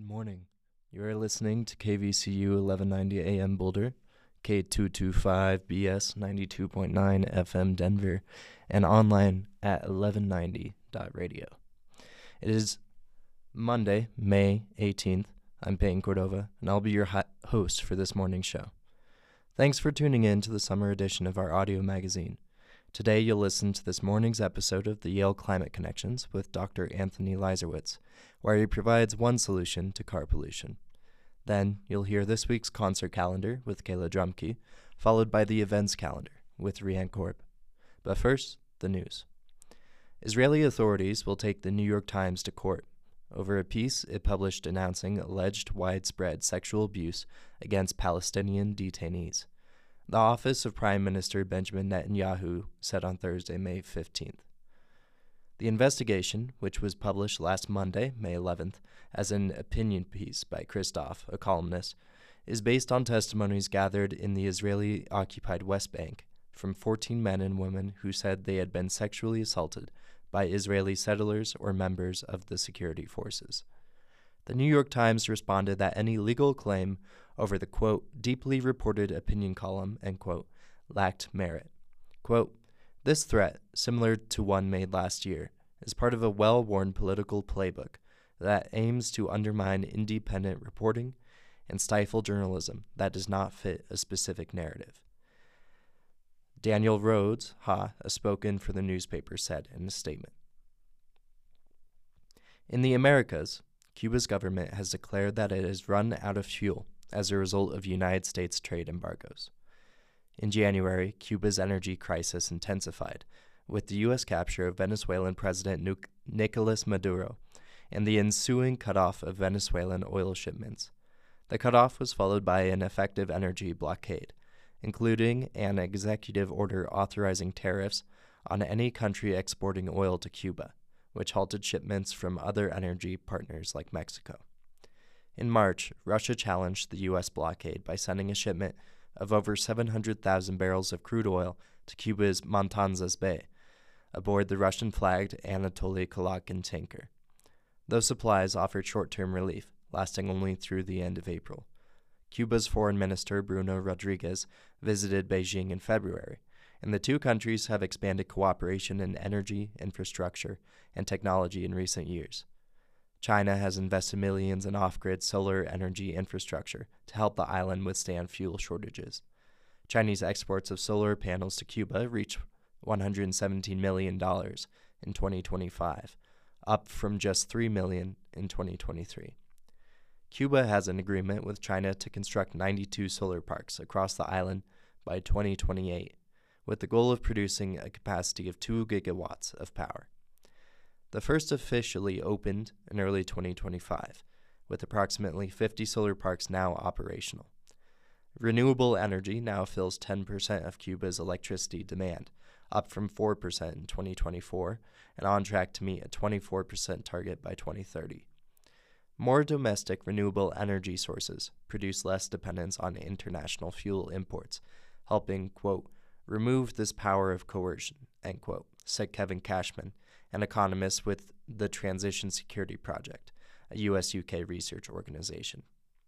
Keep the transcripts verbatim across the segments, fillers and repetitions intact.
morning. You are listening to K V C U eleven ninety A M Boulder, K two twenty-five B S ninety-two point nine F M Denver, and online at eleven ninety dot radio. It is Monday, May eighteenth. I'm Peyton Cordova, and I'll be your ho- host for this morning's show. Thanks for tuning in to the summer edition of our audio magazine. Today you'll listen to this morning's episode of the Yale Climate Connections with Doctor Anthony Leiserowitz, where he provides one solution to car pollution. Then you'll hear this week's concert calendar with Kayla Drumke, followed by the events calendar with Rian Korb. But first, the news. Israeli authorities will take the New York Times to court over a piece it published announcing alleged widespread sexual abuse against Palestinian detainees. The office of Prime Minister Benjamin Netanyahu said on Thursday, May fifteenth. The investigation, which was published last Monday, May eleventh, as an opinion piece by Christoph, a columnist, is based on testimonies gathered in the Israeli-occupied West Bank from fourteen men and women who said they had been sexually assaulted by Israeli settlers or members of the security forces. The New York Times responded that any legal claim over the, quote, deeply reported opinion column, end quote, lacked merit. Quote, this threat, similar to one made last year, is part of a well-worn political playbook that aims to undermine independent reporting and stifle journalism that does not fit a specific narrative. Daniel Rhodes, Ha, a spokesman for the newspaper, said in a statement. In the Americas, Cuba's government has declared that it has run out of fuel as a result of United States trade embargoes. In January, Cuba's energy crisis intensified with the U S capture of Venezuelan President Nic- Nicolas Maduro and the ensuing cutoff of Venezuelan oil shipments. The cutoff was followed by an effective energy blockade, including an executive order authorizing tariffs on any country exporting oil to Cuba, which halted shipments from other energy partners like Mexico. In March, Russia challenged the U S blockade by sending a shipment of over seven hundred thousand barrels of crude oil to Cuba's Matanzas Bay, aboard the Russian-flagged Anatoly Kulakin tanker. Those supplies offered short-term relief, lasting only through the end of April. Cuba's Foreign Minister Bruno Rodriguez visited Beijing in February, and the two countries have expanded cooperation in energy, infrastructure, and technology in recent years. China has invested millions in off-grid solar energy infrastructure to help the island withstand fuel shortages. Chinese exports of solar panels to Cuba reached one hundred seventeen million dollars in twenty twenty-five, up from just three million dollars in twenty twenty-three. Cuba has an agreement with China to construct ninety-two solar parks across the island by twenty twenty-eight, with the goal of producing a capacity of two gigawatts of power. The first officially opened in early twenty twenty-five, with approximately fifty solar parks now operational. Renewable energy now fills ten percent of Cuba's electricity demand, up from four percent in twenty twenty-four, and on track to meet a twenty-four percent target by twenty thirty. More domestic renewable energy sources produce less dependence on international fuel imports, helping, quote, remove this power of coercion, end quote, said Kevin Cashman, an economist with the Transition Security Project, a U S U K research organization.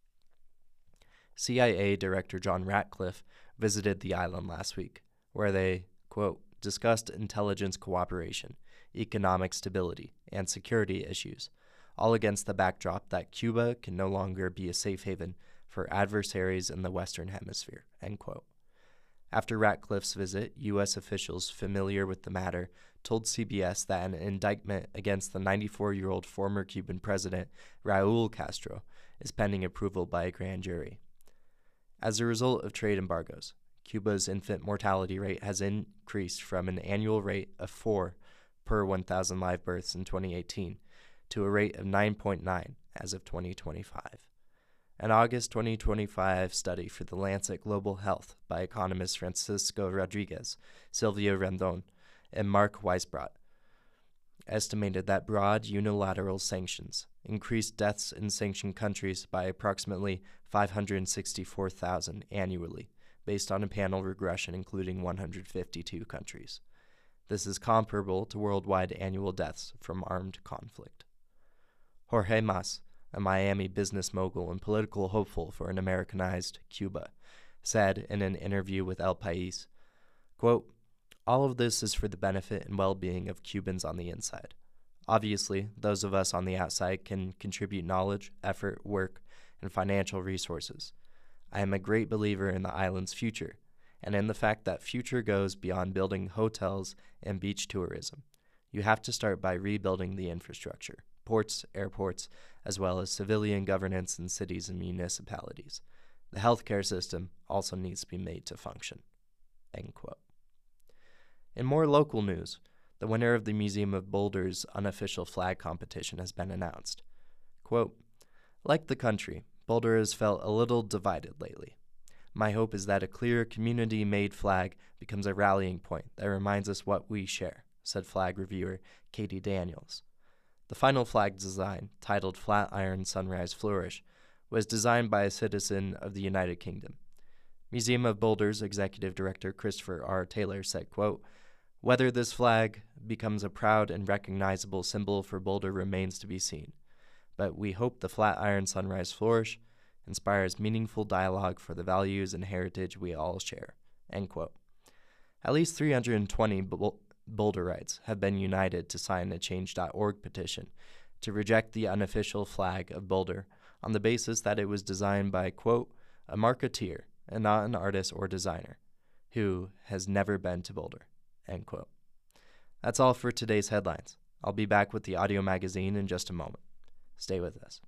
C I A Director John Ratcliffe visited the island last week, where they, quote, discussed intelligence cooperation, economic stability, and security issues, all against the backdrop that Cuba can no longer be a safe haven for adversaries in the Western Hemisphere, end quote. After Ratcliffe's visit, U S officials familiar with the matter told C B S that an indictment against the ninety-four-year-old former Cuban president, Raul Castro, is pending approval by a grand jury. As a result of trade embargoes, Cuba's infant mortality rate has increased from an annual rate of four per one thousand live births in twenty eighteen to a rate of nine point nine as of twenty twenty-five. An August twenty twenty-five study for The Lancet Global Health by economists Francisco Rodriguez, Silvia Rendon, and Mark Weisbrot estimated that broad unilateral sanctions increased deaths in sanctioned countries by approximately five hundred sixty-four thousand annually, based on a panel regression including one hundred fifty-two countries. This is comparable to worldwide annual deaths from armed conflict. Jorge Mas, a Miami business mogul and political hopeful for an Americanized Cuba, said in an interview with El País, quote, "All of this is for the benefit and well-being of Cubans on the inside. Obviously, those of us on the outside can contribute knowledge, effort, work, and financial resources. I am a great believer in the island's future, and in the fact that future goes beyond building hotels and beach tourism. You have to start by rebuilding the infrastructure, ports, airports, as well as civilian governance in cities and municipalities. The healthcare system also needs to be made to function." End quote. In more local news, the winner of the Museum of Boulder's unofficial flag competition has been announced. Quote, "Like the country, Boulder has felt a little divided lately. My hope is that a clear community-made flag becomes a rallying point that reminds us what we share," said flag reviewer Katie Daniels. The final flag design, titled Flatiron Sunrise Flourish, was designed by a citizen of the United Kingdom. Museum of Boulder's executive director Christopher R. Taylor said, quote, "Whether this flag becomes a proud and recognizable symbol for Boulder remains to be seen, but we hope the Flatiron Sunrise Flourish inspires meaningful dialogue for the values and heritage we all share." End quote. At least three hundred twenty Bol- Boulderites have been united to sign a change dot org petition to reject the unofficial flag of Boulder on the basis that it was designed by, quote, "a marketeer and not an artist or designer who has never been to Boulder." End quote. That's all for today's headlines. I'll be back with the audio magazine in just a moment. Stay with us.